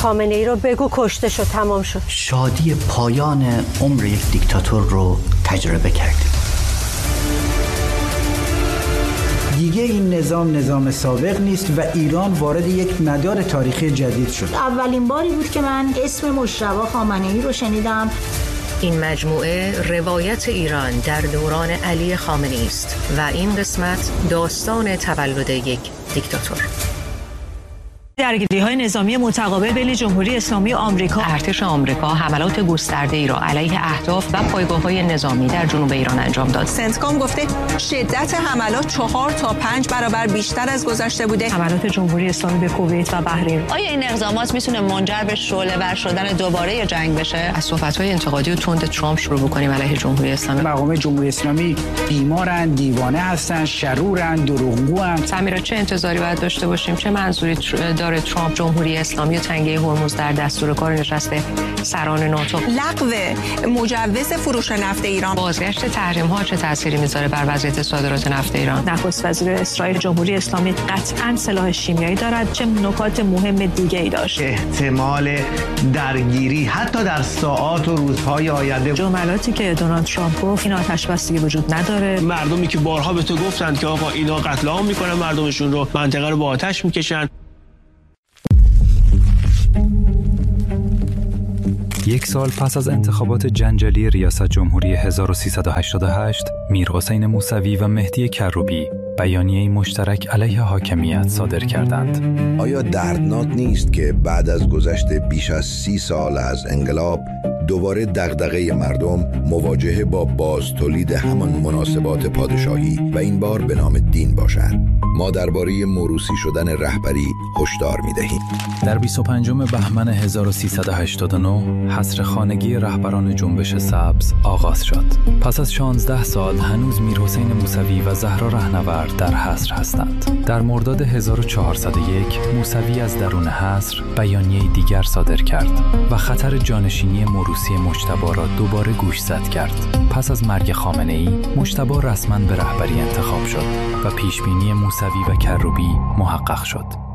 خامنه ای رو بگو کشته شد، تمام شد. شادی پایان عمر یک دیکتاتور رو تجربه کردیم. دیگه این نظام سابق نیست و ایران وارد یک مدار تاریخی جدید شد. اولین باری بود که من اسم مجتبی خامنه‌ای رو شنیدم. این مجموعه روایت ایران در دوران علی خامنه‌ای است و این قسمت داستان تولد یک دیکتاتور. درگیری‌های نظامی متقابل بین جمهوری اسلامی آمریکا، ارتش آمریکا حملات گسترده‌ای را علیه اهداف و پایگاه‌های نظامی در جنوب ایران انجام داد. سنتکام گفته شدت حملات 4 تا 5 برابر بیشتر از گذشته بوده. حملات جمهوری اسلامی به کویت و بحرین. آیا این اقدامات میتونه منجر به شعله‌ور شدن دوباره جنگ بشه؟ از صحبت‌های انتقادی و تند ترامپ شروع بکنیم علیه جمهوری اسلامی. مقام جمهوری اسلامی بیمارن، دیوانه هستن، شرورن، دروغگوان. سمیرا چه انتظاری باید داشته باشیم؟ چه منظوری داره ترامپ جمهوری اسلامی و تنگه هرمز در دستور کار نشست سران ناتو؟ لغو مجوز فروش نفت ایران. بازگشت تحریم‌ها چه تأثیری میذاره بر وضعیت صادرات نفت ایران؟ نخست وزیر اسرائیل جمهوری اسلامی قطعاً سلاح شیمیایی دارد. چه نکات مهم دیگه‌ای داشت؟ احتمال درگیری حتی در ساعات و روزهای آینده. جملاتی که دونالد ترامپ گفت این آتش بستگی وجود نداره. مردمی که بارها به تو گفتن که آقا اینا قتل عام میکنن مردمشون رو، منطقه رو با آتش میکشن. یک سال پس از انتخابات جنجالی ریاست جمهوری 1388، میرحسین موسوی و مهدی کروبی بیانیه‌ای مشترک علیه حاکمیت صادر کردند. آیا دردناک نیست که بعد از گذشت بیش از 30 سال از انقلاب دوباره دغدغه مردم مواجهه با بازتولید همان مناسبات پادشاهی و این بار به نام دین باشد؟ ما درباره موروثی شدن رهبری هشدار می‌دهیم. در 25 بهمن 1389 حصر خانگی رهبران جنبش سبز آغاز شد. پس از 16 سال هنوز میرحسین موسوی و زهرا رهنورد در حصر هستند. در مرداد 1401 موسوی از درون حصر بیانیه دیگر صادر کرد و خطر جانشینی موروثی مجتبی را دوباره گوشزد کرد. پس از مرگ خامنه‌ای، مجتبی رسما به رهبری انتخاب شد و پیشبینی موسوی و کروبی محقق شد.